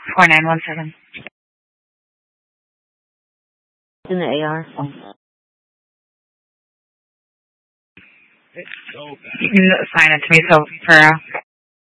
4917. In the AR. You can sign it to me, so for